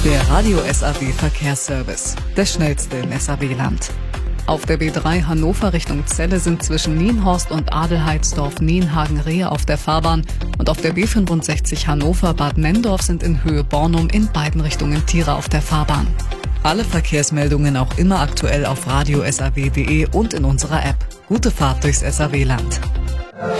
Der Radio SAW Verkehrsservice, der schnellste im SAW-Land. Auf der B3 Hannover Richtung Celle sind zwischen Nienhorst und Adelheidsdorf-Nienhagen-Rehe auf der Fahrbahn und auf der B65 Hannover-Bad Nendorf sind in Höhe Bornum in beiden Richtungen Tiere auf der Fahrbahn. Alle Verkehrsmeldungen auch immer aktuell auf radiosaw.de und in unserer App. Gute Fahrt durchs SAW-Land.